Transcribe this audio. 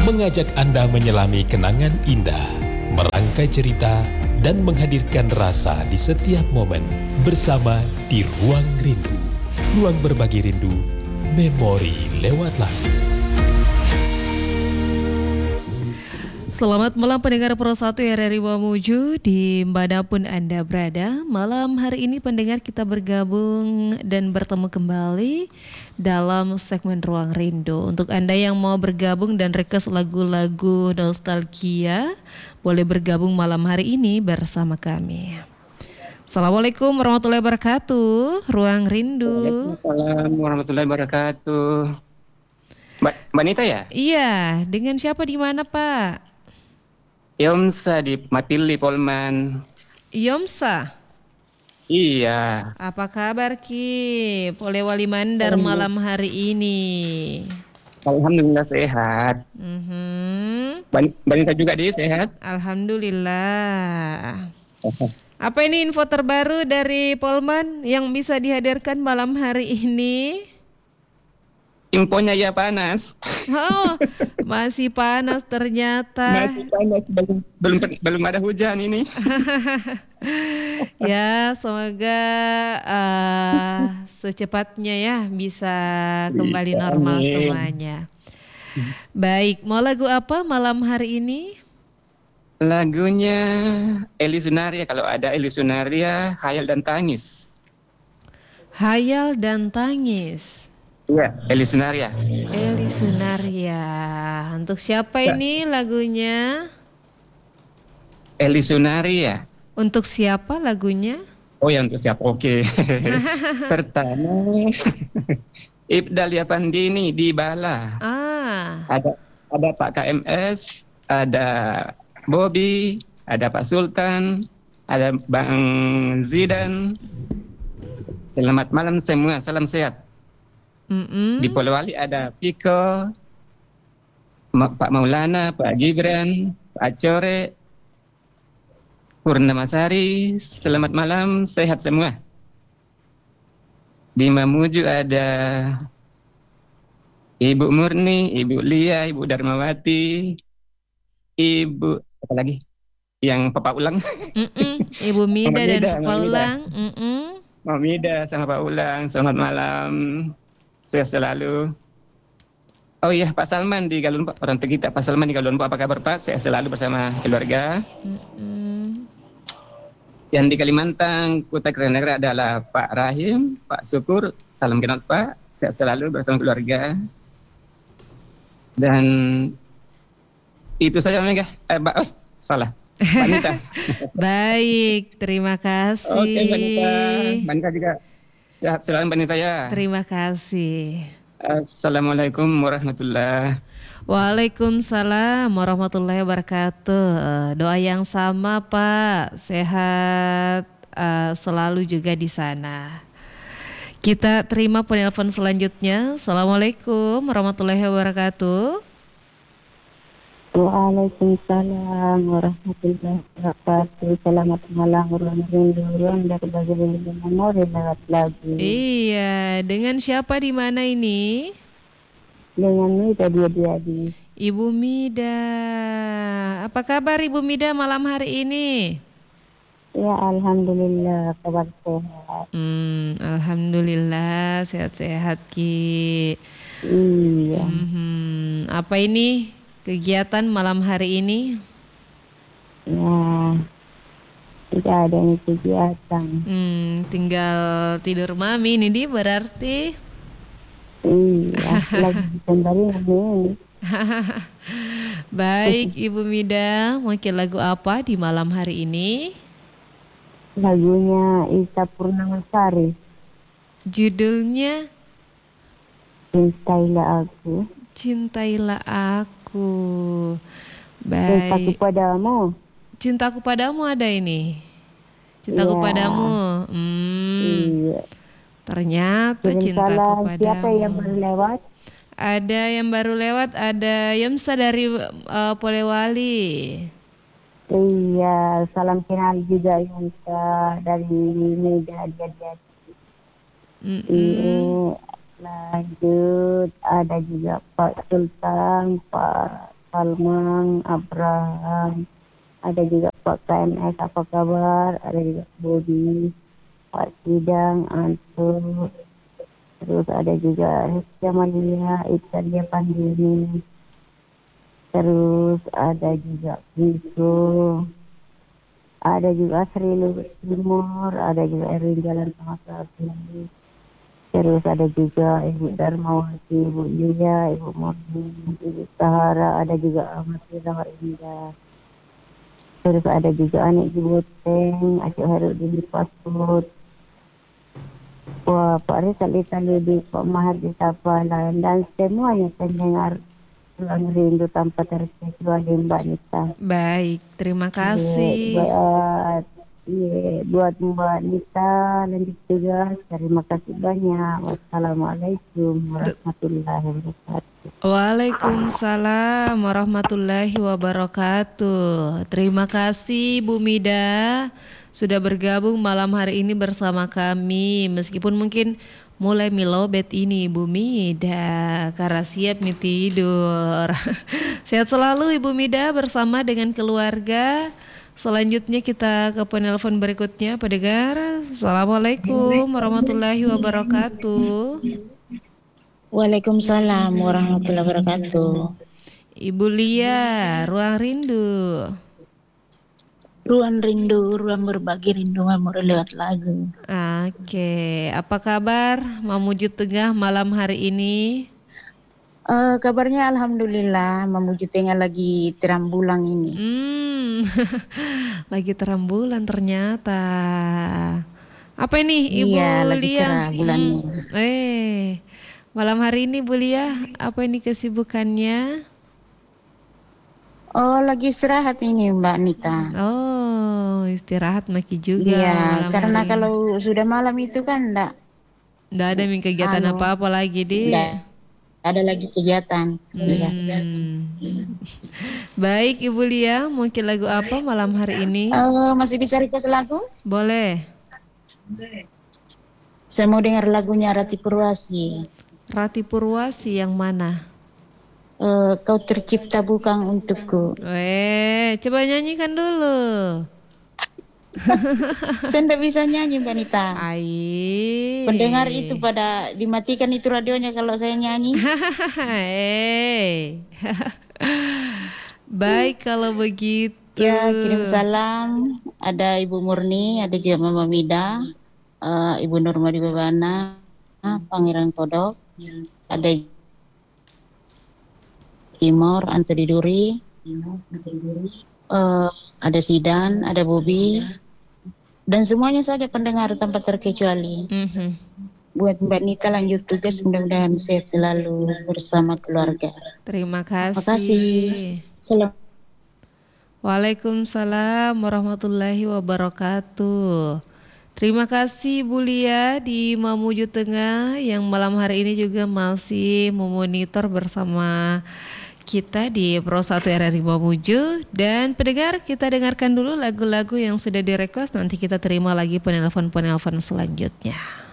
mengajak Anda menyelami kenangan indah, merangkai cerita, dan menghadirkan rasa di setiap momen bersama di Ruang Rindu. Ruang berbagi rindu, memori lewat lagu. Selamat malam pendengar Pro 1 RRI Mamuju di manapun Anda berada. Malam hari ini pendengar kita bergabung dan bertemu kembali dalam segmen Ruang Rindu. Untuk Anda yang mau bergabung dan request lagu-lagu nostalgia, boleh bergabung malam hari ini bersama kami. Assalamualaikum warahmatullahi wabarakatuh. Ruang Rindu. Waalaikumsalam warahmatullahi wabarakatuh. Mbak Nita ya? Iya, dengan siapa di mana Pak? Yomsa di Mapili Polman. Yomsa. Iya. Apa kabar Ki? Polewali Mandar malam hari ini. Alhamdulillah sehat. Mbak Nita juga sehat? Alhamdulillah. Apa ini info terbaru dari Polman yang bisa dihadirkan malam hari ini? Infonya ya panas. Oh, masih panas ternyata. Masih panas, belum ada hujan ini. Ya, semoga secepatnya ya bisa kembali normal semuanya. Baik, mau lagu apa malam hari ini? Lagunya Eli Sunaria, kalau ada Eli Sunaria, Hayal dan Tangis. Hayal dan Tangis. Iya, Eli Sunaria. Eli Sunaria. Untuk siapa ini lagunya? Eli Sunaria. Untuk siapa lagunya? Oh ya, untuk siapa? Oke. Pertama Ibdal Yapandini di Bala. Ada Pak KMS, ada Bobby, ada Pak Sultan, ada Bang Zidan. Selamat malam semua, salam sehat. Di Polewali ada Piko, Pak Maulana, Pak Gibran, Pak Core, Purnamasari. Selamat malam, sehat semua. Di Mamuju ada Ibu Murni, Ibu Lia, Ibu Darmawati, Ibu apa lagi? Yang Papa Ulang. Ibu Mida dan Papa Ulang. Mamida sama Pak Ulang, selamat malam. Sehat selalu. Oh iya, Pak Salman di Galun Pak, orang kita Pak Salman di Galun Pak, apa kabar Pak? Sehat selalu bersama keluarga. Yang di Kalimantan, Kutai Kartanegara adalah Pak Rahim, Pak Syukur, salam kenal Pak, sehat selalu bersama keluarga. Dan itu saja Mega. Salah. Mbak Nita. Baik, terima kasih. Oke, Mbak Nita. Mbak Nita juga sehat selalu Mbak Nita ya. Terima kasih. Assalamualaikum warahmatullahi. Waalaikumsalam warahmatullahi wabarakatuh. Doa yang sama Pak, sehat selalu juga di sana. Kita terima penelpon selanjutnya. Assalamualaikum warahmatullahi wabarakatuh. Waalaikumsalam warahmatullahi wabarakatuh. Selamat malam Ruang Rindu dari bagian memori lewat lagu. Iya, dengan siapa di mana ini? Dengan Mida dia. Ibu Mida. Apa kabar Ibu Mida malam hari ini? Ya, alhamdulillah kabar sehat. Alhamdulillah sehat-sehat Ki. Iya. Apa ini kegiatan malam hari ini? Ya, tidak ada yang kegiatan. Tinggal tidur mami ini di berarti. Iya, lagi kembali ini. Baik Ibu Mida, mungkin lagu apa di malam hari ini? Lagunya Ita Purnamasari. Judulnya Cintailah Aku. Cintailah Aku. Cintaku Baik. padamu. Cintaku padamu ada ini. Cintaku padamu. Iya. Ternyata Kirim cintaku salam. padamu. Siapa yang baru lewat? Ada yang baru lewat, ada Yemsa dari Polewali. Iya, salam kenal juga yang dari Mida dia. Lanjut ada juga Pak Sultan, Pak Salman, Abraham, ada juga Pak KMS, apa kabar? Ada juga Budi, Pak Sidang, Antu, terus ada juga Rizky Malia, Italia Pandini, terus ada juga Viko, ada juga Sri Timur, ada juga Erwin Jalan Pamasrati, terus ada juga Ibu Darmawati, Ibu Yulia, Ibu Murni, Ibu Sahara, ada juga Ahmad Rizal Indah. Terus ada juga Anik Jibuteng, Acik Herudin di Pasput. Wah, Pak Rizal Itali di Pak Mahar di Tapalan. Dan semuanya pendengar Ruang Rindu tanpa terkecuali Mbak Nita. Baik, terima kasih. Buat Mbak Nita lanjut tugas. Terima kasih banyak. Wassalamualaikum warahmatullahi wabarakatuh. Waalaikumsalam warahmatullahi wabarakatuh. Terima kasih Bu Mida sudah bergabung malam hari ini bersama kami. Meskipun mungkin mulai milobet ini Ibu Mida karena siap nih tidur. Sehat selalu Ibu Mida bersama dengan keluarga. Selanjutnya kita ke penelpon berikutnya pendengar. Assalamualaikum warahmatullahi wabarakatuh. Waalaikumsalam warahmatullahi wabarakatuh. Ibu Lia, Ruang Rindu. Ruang rindu, ruang berbagi rindu, mau lewat lagu. Oke, apa kabar Mamuju Tengah malam hari ini? Kabarnya alhamdulillah, memuju tengah lagi terang bulan ini. Lagi terang bulan ternyata. Apa ini Ibu Iya, lagi Lia? cerah bulannya. Malam hari ini Bu Lia, apa ini kesibukannya? Oh, lagi istirahat ini Mbak Nita. Oh, istirahat Maki juga. Iya, karena hari. kalau sudah malam itu kan enggak ada kegiatan apa-apa lagi, Di. Ada lagi kegiatan. Iya. Baik Ibu Lia, mungkin lagu apa malam hari ini? Masih bisa request lagu? Boleh. Saya mau dengar lagunya Rati Purwasi. Rati Purwasi yang mana? Kau tercipta bukan untukku. Coba nyanyikan dulu. Saya tidak bisa nyanyi Mbak Nita. Pendengar itu pada dimatikan itu radionya kalau saya nyanyi. Baik kalau begitu. Ya, kirim salam. Ada Ibu Murni, ada juga Mama Mida, Ibu Nurma di Babana, Pangeran Kodok, ada Timor, Ante di Duri, ada Sidan, ada Bobi, dan semuanya saja pendengar tanpa terkecuali. Buat Mbak Nita lanjut tugas, mudah-mudahan sehat selalu bersama keluarga. Terima kasih. Terima kasih. Salam. Waalaikumsalam warahmatullahi wabarakatuh. Terima kasih Bu Lia di Mamuju Tengah yang malam hari ini juga masih memonitor bersama kita di Pro 1 RRI Mamuju. Dan pendengar, kita dengarkan dulu lagu-lagu yang sudah direkod, nanti kita terima lagi penelpon-penelpon selanjutnya.